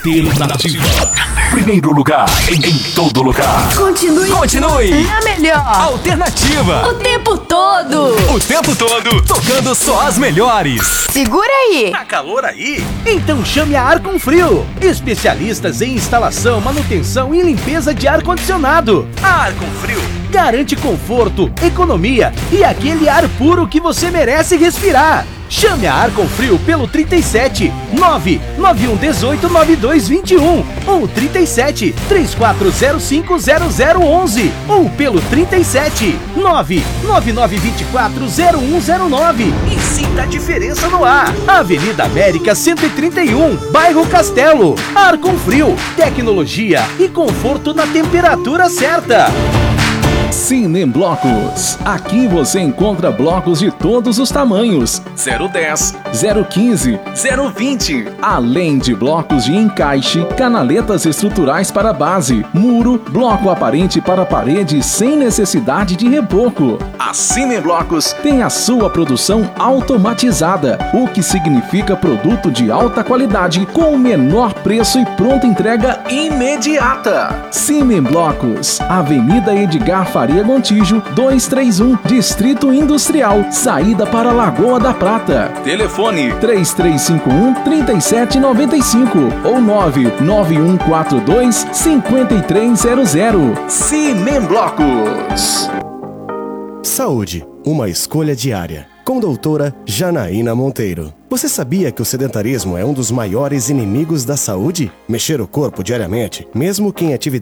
Alternativa. Primeiro lugar em todo lugar. Continue. A melhor. Alternativa. O tempo todo. O tempo todo. Tocando só as melhores. Segura aí. Tá calor aí? Então chame a Arconfrio. Especialistas em instalação, manutenção e limpeza de ar-condicionado. A Arconfrio Garante conforto, economia e aquele ar puro que você merece respirar. Chame a Arconfrio pelo 37 991 18 9221 ou 37 3405 0011 ou pelo 37 999 24 0109 e sinta a diferença no ar. Avenida América 131, Bairro Castelo. Arconfrio, tecnologia e conforto na temperatura certa. Cine Blocos. Aqui você encontra blocos de todos os tamanhos. 010, 015, 020. além de blocos de encaixe, canaletas estruturais para base, muro, bloco aparente para parede sem necessidade de reboco. A Cine Blocos Tem a sua produção automatizada, o que significa produto de alta qualidade com o menor preço e pronta entrega imediata. Cine Blocos, Avenida Edgar Faria Gontijo, 231, Distrito Industrial, saída para Lagoa da Prata. Telefone 3351-3795 ou 99142-5300. Cine Blocos. Saúde, uma escolha diária. Com doutora Janaína Monteiro. Você sabia que o sedentarismo é um dos maiores inimigos da saúde? Mexer o corpo diariamente, mesmo que em atividade